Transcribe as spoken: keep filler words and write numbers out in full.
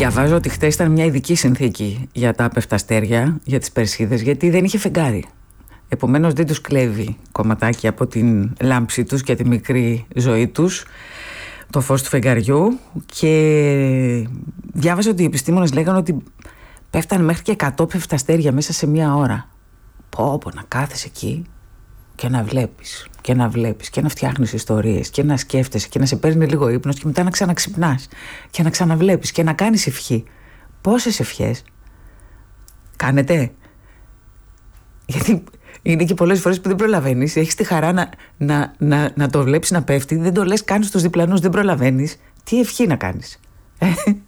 Διαβάζω ότι χτες ήταν μια ειδική συνθήκη για τα πεφταστέρια, για τις Περσίδες, γιατί δεν είχε φεγγάρι. Επομένως δεν τους κλέβει κομματάκι από την λάμψη τους και τη μικρή ζωή τους, το φως του φεγγαριού. Και διάβαζα ότι οι επιστήμονες λέγανε ότι πέφτανε μέχρι και εκατό πεφταστέρια μέσα σε μια ώρα. Πω πω, να κάθεσαι εκεί και να βλέπεις και να βλέπεις και να φτιάχνεις ιστορίες και να σκέφτεσαι και να σε παίρνει λίγο ύπνος και μετά να ξαναξυπνάς και να ξαναβλέπεις και να κάνεις ευχή. Πόσες ευχές κάνετε? Γιατί είναι και πολλές φορές που δεν προλαβαίνεις. Έχεις τη χαρά να, να, να, να το βλέπεις να πέφτει, δεν το λες καν στους διπλανούς, δεν προλαβαίνεις. Τι ευχή να κάνεις?